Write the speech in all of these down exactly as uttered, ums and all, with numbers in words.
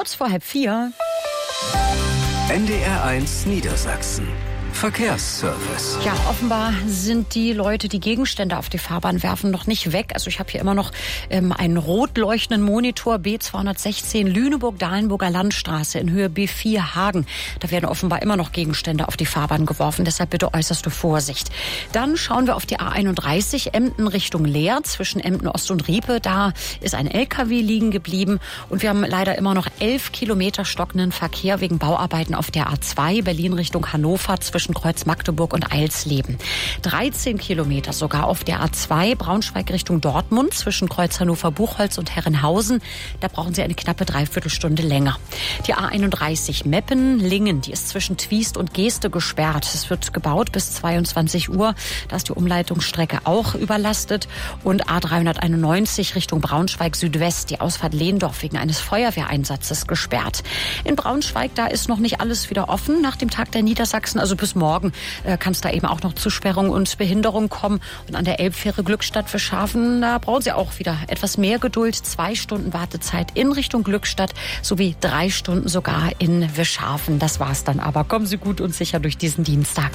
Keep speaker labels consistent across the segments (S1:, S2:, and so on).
S1: kurz vor halb vier.
S2: N D R eins Niedersachsen. Verkehrsservice.
S1: Ja, offenbar sind die Leute, die Gegenstände auf die Fahrbahn werfen, noch nicht weg. Also ich habe hier immer noch ähm, einen rot leuchtenden Monitor B zweihundertsechzehn Lüneburg-Dahlenburger Landstraße in Höhe B vier Hagen. Da werden offenbar immer noch Gegenstände auf die Fahrbahn geworfen. Deshalb bitte äußerste Vorsicht. Dann schauen wir auf die A einunddreißig Emden Richtung Leer zwischen Emden Ost und Riepe. Da ist ein L K W liegen geblieben. Und wir haben leider immer noch elf Kilometer stockenden Verkehr wegen Bauarbeiten auf der A zwei Berlin Richtung Hannover zwischen Kreuz Magdeburg und Eilsleben. dreizehn Kilometer sogar auf der A zwei Braunschweig Richtung Dortmund zwischen Kreuz Hannover-Buchholz und Herrenhausen. Da brauchen Sie eine knappe Dreiviertelstunde länger. Die A einunddreißig Meppen-Lingen, die ist zwischen Twiest und Geeste gesperrt. Es wird gebaut bis zweiundzwanzig Uhr. Da ist die Umleitungsstrecke auch überlastet. Und A dreihunderteinundneunzig Richtung Braunschweig Südwest, die Ausfahrt Lehndorf wegen eines Feuerwehreinsatzes gesperrt. In Braunschweig, da ist noch nicht alles wieder offen nach dem Tag der Niedersachsen, also bis morgen äh, kann es da eben auch noch zu Sperrung und Behinderung kommen. Und an der Elbfähre Glückstadt Wischhafen, da brauchen Sie auch wieder etwas mehr Geduld. Zwei Stunden Wartezeit in Richtung Glückstadt sowie drei Stunden sogar in Wischhafen. Das war's dann aber. Kommen Sie gut und sicher durch diesen Dienstag.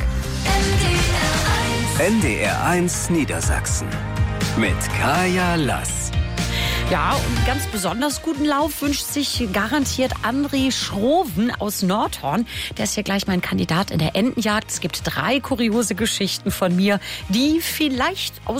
S2: N D R eins Niedersachsen mit Kaya Lass.
S1: Ja, und einen ganz besonders guten Lauf wünscht sich garantiert André Schroven aus Nordhorn. Der ist hier gleich mein Kandidat in der Entenjagd. Es gibt drei kuriose Geschichten von mir, die vielleicht aus